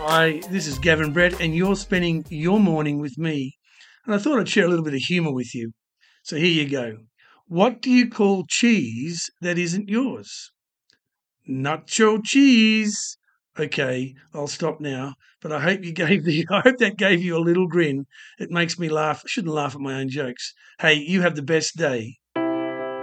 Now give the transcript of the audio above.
Hi, this is Gavin Brett, and you're spending your morning with me. And I thought I'd share a little bit of humour with you. So here you go. What do you call cheese that isn't yours? Nacho cheese. Okay, I'll stop now. But I hope I hope that gave you a little grin. It makes me laugh. I shouldn't laugh at my own jokes. Hey, you have the best day.